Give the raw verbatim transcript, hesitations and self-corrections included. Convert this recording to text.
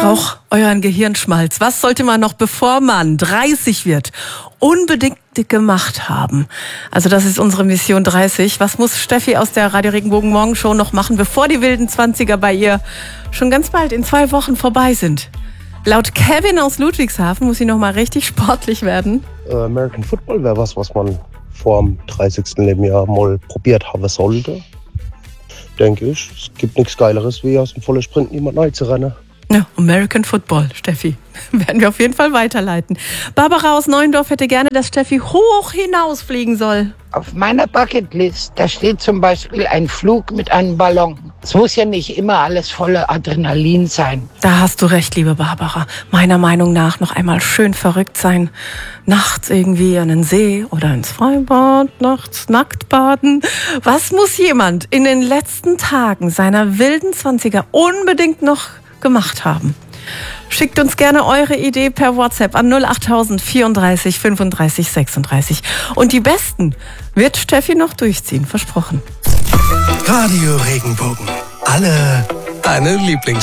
brauche euren Gehirnschmalz. Was sollte man noch, bevor man dreißig wird, unbedingt gemacht haben? Also das ist unsere Mission dreißig. Was muss Steffi aus der Radio Regenbogen Morgenshow noch machen, bevor die wilden Zwanziger bei ihr schon ganz bald in zwei Wochen vorbei sind? Laut Kevin aus Ludwigshafen muss sie noch mal richtig sportlich werden. American Football wäre was, was man vor dem dreißigsten Lebensjahr mal probiert haben sollte. Denke ich. Es gibt nichts Geileres, wie aus dem vollen Sprint niemand neu zu rennen. Ja, American Football, Steffi. Werden wir auf jeden Fall weiterleiten. Barbara aus Neuendorf hätte gerne, dass Steffi hoch hinausfliegen soll. Auf meiner Bucketlist, da steht zum Beispiel ein Flug mit einem Ballon. Es muss ja nicht immer alles voller Adrenalin sein. Da hast du recht, liebe Barbara. Meiner Meinung nach noch einmal schön verrückt sein. Nachts irgendwie an den See oder ins Freibad, nachts nackt baden. Was muss jemand in den letzten Tagen seiner wilden Zwanziger unbedingt noch gemacht haben? Schickt uns gerne eure Idee per WhatsApp an null achttausend vierunddreißig fünfunddreißig sechsunddreißig. Und die besten wird Steffi noch durchziehen, versprochen. Radio Regenbogen. Alle deine Lieblings